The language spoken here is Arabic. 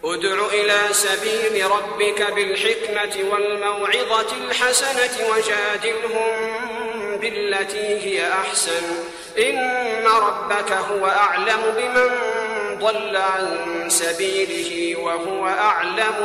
ادع إلى سبيل ربك بالحكمة والموعظة الحسنة وجادلهم بالتي هي أحسن إن ربك هو أعلم بمن ضل عن سبيله وهو أعلم